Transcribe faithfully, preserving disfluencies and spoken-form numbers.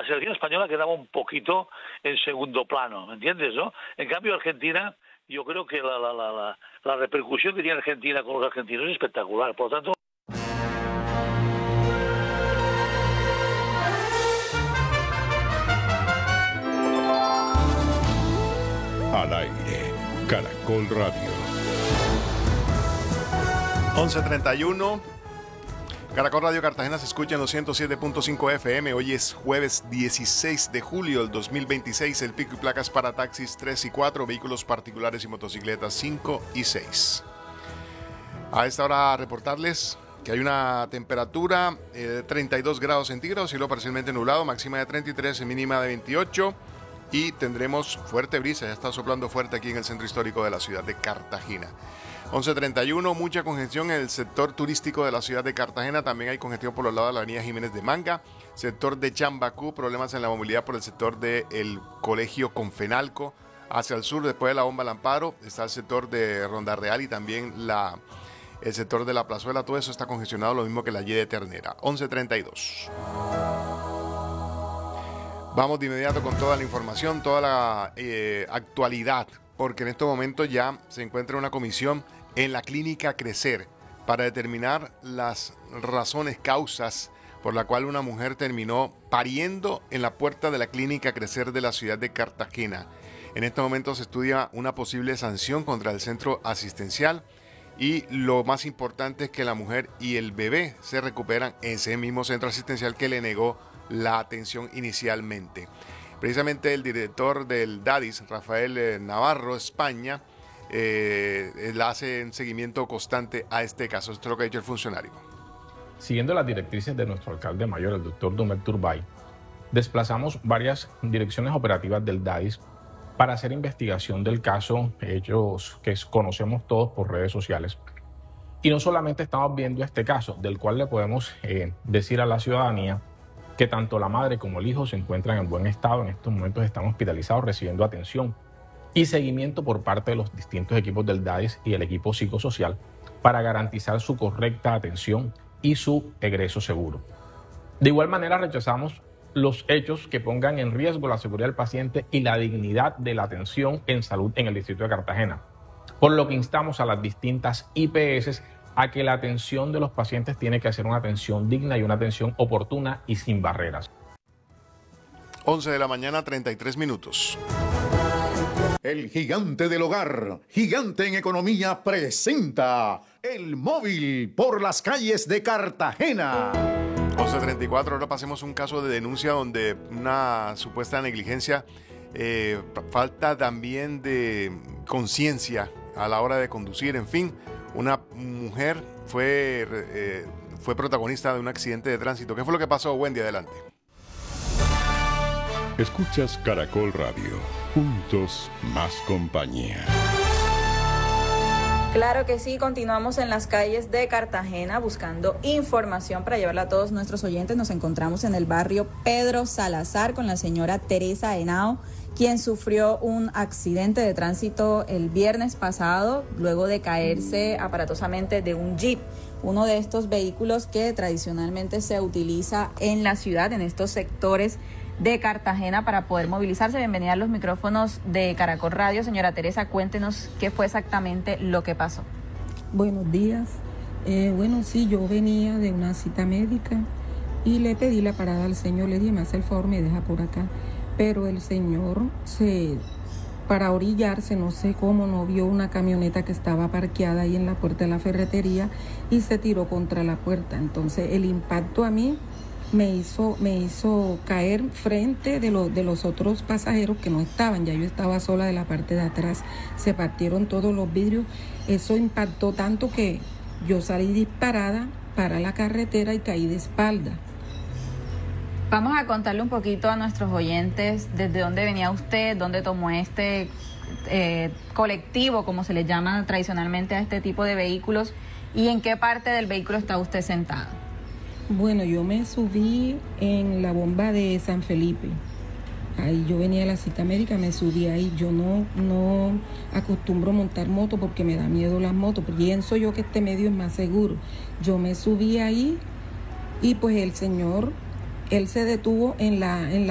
la selección española quedaba un poquito en segundo plano, ¿me entiendes, no? En cambio, Argentina, yo creo que la, la, la, la, la repercusión que tiene Argentina con los argentinos es espectacular. Por lo tanto, al aire, Caracol Radio. once treinta y uno. Caracol Radio Cartagena se escucha en los ciento siete punto cinco F M. Hoy es jueves dieciséis de julio del dos mil veintiséis. El pico y placas para taxis tres y cuatro, vehículos particulares y motocicletas cinco y seis. A esta hora reportarles que hay una temperatura eh, de treinta y dos grados centígrados, cielo parcialmente nublado, máxima de treinta y tres y mínima de veintiocho. Y tendremos fuerte brisa, ya está soplando fuerte aquí en el centro histórico de la ciudad de Cartagena. once treinta y uno, mucha congestión en el sector turístico de la ciudad de Cartagena. También hay congestión por los lados de la avenida Jiménez de Manga, sector de Chambacú, problemas en la movilidad por el sector del colegio Confenalco. Hacia el sur, después de la bomba al Amparo, está el sector de Ronda Real y también la, el sector de la Plazuela. Todo eso está congestionado, lo mismo que la Y de Ternera. once treinta y dos. Vamos de inmediato con toda la información, toda la eh, actualidad, porque en este momento ya se encuentra una comisión en la clínica Crecer para determinar las razones, causas por la cual una mujer terminó pariendo en la puerta de la clínica Crecer de la ciudad de Cartagena. En este momento se estudia una posible sanción contra el centro asistencial y lo más importante es que la mujer y el bebé se recuperan en ese mismo centro asistencial que le negó la atención inicialmente. Precisamente el director del DADIS, Rafael Navarro, España, eh, le hace un seguimiento constante a este caso. Esto es lo que ha dicho el funcionario. Siguiendo las directrices de nuestro alcalde mayor, el doctor Dumet Turbay, desplazamos varias direcciones operativas del DADIS para hacer investigación del caso, hechos que conocemos todos por redes sociales. Y no solamente estamos viendo este caso, del cual le podemos eh, decir a la ciudadanía que tanto la madre como el hijo se encuentran en buen estado. En estos momentos están hospitalizados recibiendo atención y seguimiento por parte de los distintos equipos del DADIS y el equipo psicosocial para garantizar su correcta atención y su egreso seguro. De igual manera, rechazamos los hechos que pongan en riesgo la seguridad del paciente y la dignidad de la atención en salud en el distrito de Cartagena, por lo que instamos a las distintas I P S a que la atención de los pacientes tiene que ser una atención digna y una atención oportuna y sin barreras. once de la mañana, treinta y tres minutos. El gigante del hogar, Gigante en Economía, presenta El Móvil por las calles de Cartagena. once treinta y cuatro, ahora pasemos un caso de denuncia donde una supuesta negligencia, eh, falta también de conciencia a la hora de conducir, en fin. Una mujer fue, eh, fue protagonista de un accidente de tránsito. ¿Qué fue lo que pasó, Wendy? Adelante. Escuchas Caracol Radio. Juntos, más compañía. Claro que sí, continuamos en las calles de Cartagena buscando información para llevarla a todos nuestros oyentes. Nos encontramos en el barrio Pedro Salazar con la señora Teresa Henao, quien sufrió un accidente de tránsito el viernes pasado luego de caerse aparatosamente de un jeep, uno de estos vehículos que tradicionalmente se utiliza en la ciudad, en estos sectores de Cartagena para poder movilizarse. Bienvenida a los micrófonos de Caracol Radio. Señora Teresa, cuéntenos qué fue exactamente lo que pasó. Buenos días. Eh, bueno, sí, yo venía de una cita médica y le pedí la parada al señor. Le dije, me hace el favor, me deja por acá. Pero el señor, se, para orillarse, no sé cómo, no vio una camioneta que estaba parqueada ahí en la puerta de la ferretería y se tiró contra la puerta. Entonces, el impacto a mí me hizo, me hizo caer frente de, lo, de los otros pasajeros que no estaban. Ya yo estaba sola de la parte de atrás. Se partieron todos los vidrios. Eso impactó tanto que yo salí disparada para la carretera y caí de espalda. Vamos a contarle un poquito a nuestros oyentes desde dónde venía usted, dónde tomó este eh, colectivo, como se le llama tradicionalmente a este tipo de vehículos, y en qué parte del vehículo está usted sentada. Bueno, yo me subí en la bomba de San Felipe. Ahí yo venía a la cita médica, me subí ahí. Yo no, no acostumbro montar moto porque me da miedo las motos. Pienso yo que este medio es más seguro. Yo me subí ahí y pues el señor, él se detuvo en la, en la